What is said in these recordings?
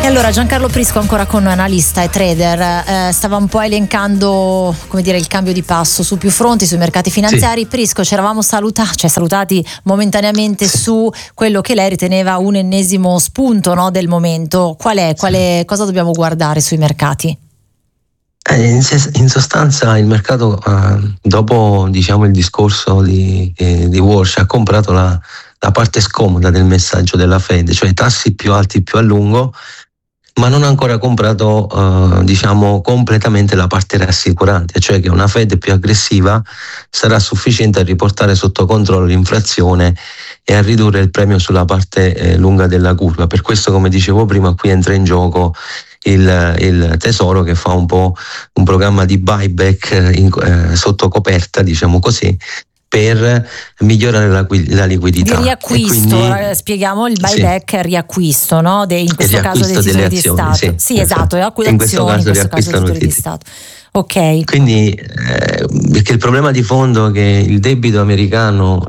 E allora Giancarlo Prisco ancora con noi, analista e trader, stava un po' elencando, come dire, il cambio di passo su più fronti, sui mercati finanziari. Sì. Prisco, ci eravamo salutati momentaneamente su quello che lei riteneva un ennesimo spunto, no, del momento. Cosa dobbiamo guardare sui mercati? In sostanza il mercato, dopo il discorso di Walsh, ha comprato la parte scomoda del messaggio della Fed, cioè tassi più alti più a lungo, ma non ha ancora comprato completamente la parte rassicurante, cioè che una Fed più aggressiva sarà sufficiente a riportare sotto controllo l'inflazione e a ridurre il premio sulla parte lunga della curva. Per questo, come dicevo prima, qui entra in gioco il Tesoro, che fa un po' un programma di buyback sotto coperta, diciamo così, per migliorare la liquidità. Di riacquisto, quindi, spieghiamo il buyback, sì. Riacquisto, no? In questo caso dei titoli di Stato. Sì, esatto, in questo caso riacquistano titoli di Stato. Ok. Quindi perché il problema di fondo è che il debito americano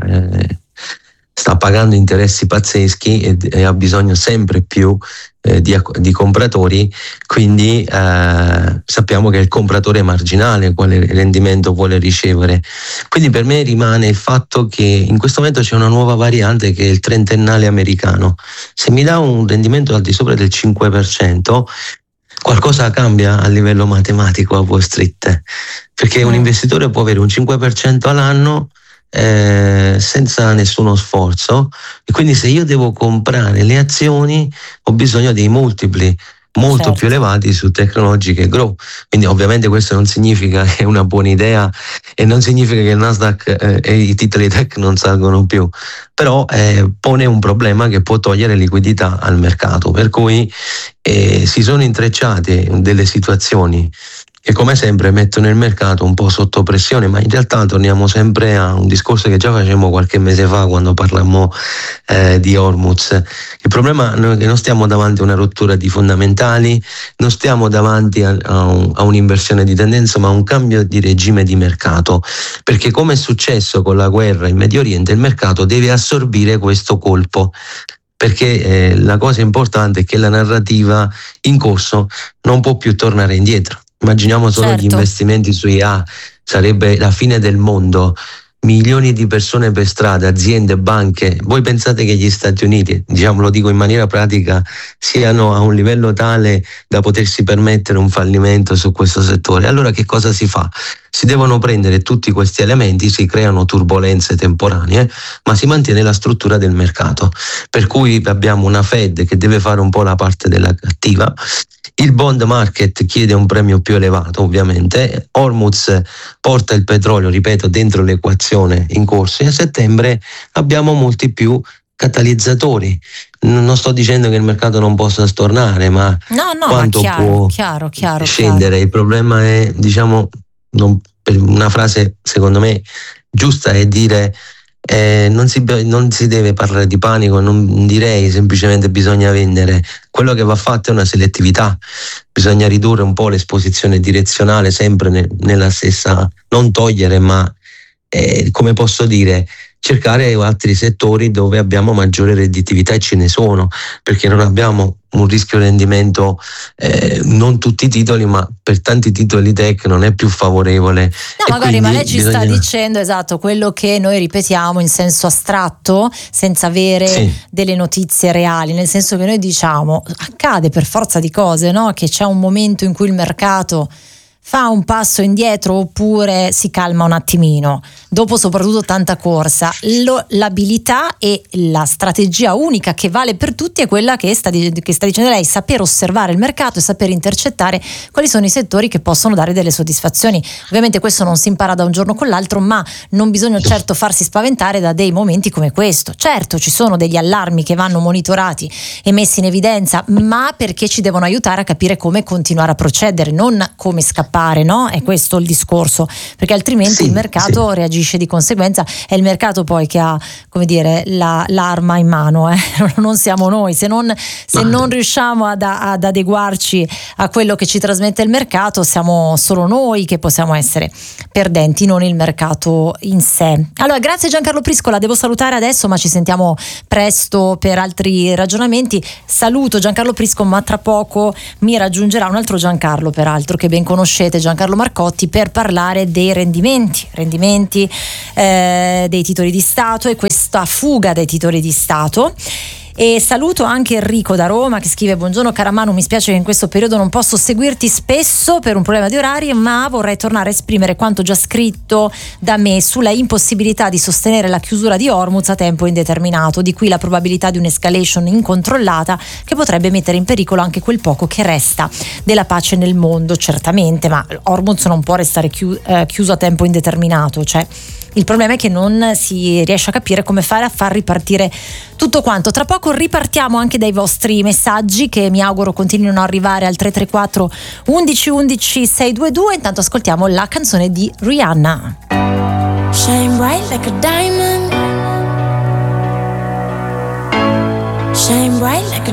sta pagando interessi pazzeschi e ha bisogno sempre più di compratori, quindi sappiamo che il compratore marginale quale rendimento vuole ricevere. Quindi per me rimane il fatto che in questo momento c'è una nuova variante, che è il trentennale americano. Se mi dà un rendimento al di sopra del 5%, qualcosa cambia a livello matematico a Wall Street, perché un investitore può avere un 5% all'anno senza nessuno sforzo, e quindi se io devo comprare le azioni ho bisogno dei multipli molto più elevati su tecnologiche grow. Quindi ovviamente questo non significa che è una buona idea e non significa che il Nasdaq e i titoli tech non salgono più, però pone un problema che può togliere liquidità al mercato, per cui si sono intrecciate delle situazioni che come sempre mettono il mercato un po' sotto pressione, ma in realtà torniamo sempre a un discorso che già facemmo qualche mese fa quando parlammo di Hormuz. Il problema è che non stiamo davanti a una rottura di fondamentali, non stiamo davanti a un'inversione di tendenza, ma a un cambio di regime di mercato, perché come è successo con la guerra in Medio Oriente, il mercato deve assorbire questo colpo, perché la cosa importante è che la narrativa in corso non può più tornare indietro. Immaginiamo solo gli investimenti su IA, sarebbe la fine del mondo, milioni di persone per strada, aziende, banche. Voi pensate che gli Stati Uniti, lo dico in maniera pratica, siano a un livello tale da potersi permettere un fallimento su questo settore? Allora che cosa si fa? Si devono prendere tutti questi elementi, si creano turbolenze temporanee, ma si mantiene la struttura del mercato, per cui abbiamo una Fed che deve fare un po' la parte della cattiva. Il bond market chiede un premio più elevato, ovviamente. Hormuz porta il petrolio, ripeto, dentro l'equazione in corso, e a settembre abbiamo molti più catalizzatori. Non sto dicendo che il mercato non possa stornare, ma quanto può scendere. Il problema è, per una frase secondo me giusta, è dire non si deve parlare di panico, non direi semplicemente bisogna vendere. Quello che va fatto è una selettività, bisogna ridurre un po' l'esposizione direzionale, sempre nella stessa, non togliere, ma come posso dire, cercare altri settori dove abbiamo maggiore redditività, e ce ne sono, perché non abbiamo un rischio rendimento, non tutti i titoli, ma per tanti titoli tech non è più favorevole. Ma lei ci sta dicendo quello che noi ripetiamo in senso astratto, senza avere delle notizie reali, nel senso che noi diciamo accade per forza di cose, no? Che c'è un momento in cui il mercato fa un passo indietro oppure si calma un attimino, dopo soprattutto tanta corsa. L'abilità e la strategia unica che vale per tutti è quella che sta dicendo lei: saper osservare il mercato e saper intercettare quali sono i settori che possono dare delle soddisfazioni. Ovviamente questo non si impara da un giorno con l'altro, ma non bisogna certo farsi spaventare da dei momenti come questo. Certo, ci sono degli allarmi che vanno monitorati e messi in evidenza, ma perché ci devono aiutare a capire come continuare a procedere, non come scappare scappare, no? È questo il discorso, perché altrimenti il mercato reagisce di conseguenza. È il mercato poi che ha, come dire, l'arma in mano, non siamo noi. Se non riusciamo ad adeguarci a quello che ci trasmette il mercato, siamo solo noi che possiamo essere perdenti, non il mercato in sé. Allora, grazie Giancarlo Prisco, la devo salutare adesso, ma ci sentiamo presto per altri ragionamenti. Saluto Giancarlo Prisco, ma tra poco mi raggiungerà un altro Giancarlo, peraltro, che ben conoscete, Giancarlo Marcotti, per parlare dei rendimenti dei titoli di Stato e questa fuga dei titoli di Stato. E saluto anche Enrico da Roma, che scrive: buongiorno cara Manu, mi spiace che in questo periodo non posso seguirti spesso per un problema di orari, ma vorrei tornare a esprimere quanto già scritto da me sulla impossibilità di sostenere la chiusura di Hormuz a tempo indeterminato, di qui la probabilità di un'escalation incontrollata che potrebbe mettere in pericolo anche quel poco che resta della pace nel mondo. Certamente, ma Hormuz non può restare chiuso a tempo indeterminato, cioè il problema è che non si riesce a capire come fare a far ripartire tutto quanto. Tra poco ripartiamo anche dai vostri messaggi, che mi auguro continuino ad arrivare al 334 11 11 622. Intanto ascoltiamo la canzone di Rihanna. Shine bright like a diamond. Shine bright like a